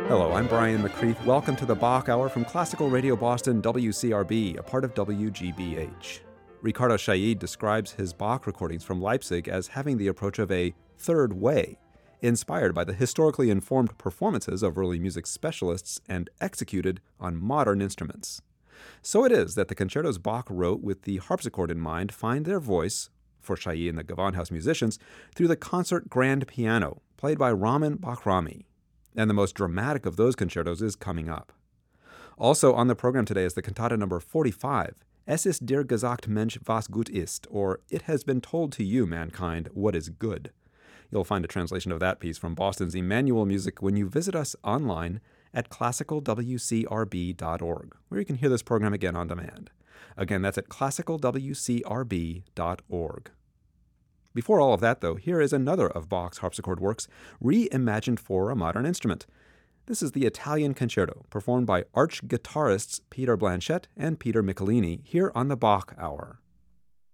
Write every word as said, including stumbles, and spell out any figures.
Hello, I'm Brian McCreath. Welcome to the Bach Hour from Classical Radio Boston, W C R B, a part of W G B H. Ricardo Chailly describes his Bach recordings from Leipzig as having the approach of a third way, inspired by the historically informed performances of early music specialists and executed on modern instruments. So it is that the concertos Bach wrote with the harpsichord in mind find their voice, for Chailly and the Gewandhaus musicians, through the concert grand piano, played by Ramin Bahrami. And the most dramatic of those concertos is coming up. Also on the program today is the cantata number forty-five, Es ist dir gesagt, Mensch, was gut ist, or It has been told to you, mankind, what is good. You'll find a translation of that piece from Boston's Emmanuel Music when you visit us online at classical w c r b dot org, where you can hear this program again on demand. Again, that's at classical w c r b dot org. Before all of that, though, here is another of Bach's harpsichord works, reimagined for a modern instrument. This is the Italian Concerto, performed by arch guitarists Peter Blanchette and Peter Michelini, here on the Bach Hour.